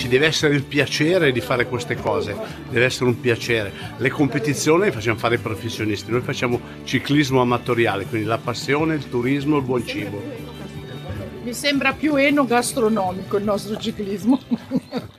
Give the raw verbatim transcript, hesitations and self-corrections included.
ci deve essere il piacere di fare queste cose, deve essere un piacere. Le competizioni le facciamo fare i professionisti, noi facciamo ciclismo amatoriale, quindi la passione, il turismo, il buon cibo. Mi sembra più enogastronomico il nostro ciclismo.